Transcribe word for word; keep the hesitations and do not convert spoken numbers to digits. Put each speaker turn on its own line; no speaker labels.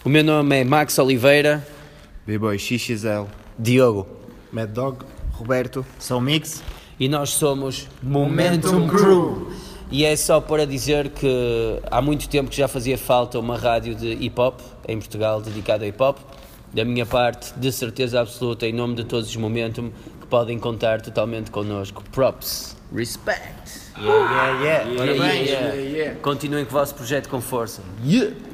O meu nome é Max Oliveira.
B-Boy X X L.
Diogo.
Mad Dog. Roberto.
São Mix.
E nós somos
Momentum Crew.
E é só para dizer que há muito tempo que já fazia falta uma rádio de hip-hop em Portugal dedicada ao hip-hop. Da minha parte, de certeza absoluta, em nome de todos os Momentum, que podem contar totalmente connosco. Props. Respect.
Yeah, yeah, yeah.
Yeah,
Parabéns.
yeah, yeah. Continuem com o vosso projeto com força. Yeah.